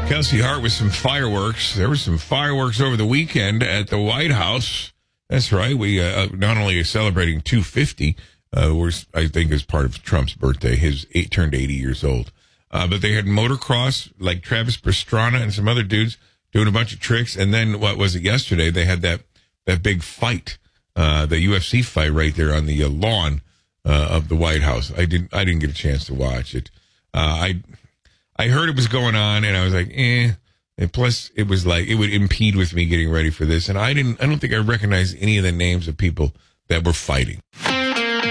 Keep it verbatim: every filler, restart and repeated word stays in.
Kelsey Hart with some fireworks. There was some fireworks over the weekend at the White House. That's right. We uh, not only are celebrating two fifty, uh, we're, I think as part of Trump's birthday, his eight turned eighty years old. Uh, but they had motocross, like Travis Pastrana and some other dudes doing a bunch of tricks. And then what was it yesterday? They had that, that big fight, uh, the U F C fight right there on the uh, lawn uh, of the White House. I didn't, I didn't get a chance to watch it. Uh, I, I heard it was going on, and I was like, eh. And plus, it was like, it would impede with me getting ready for this. And I didn't, I don't think I recognized any of the names of people that were fighting.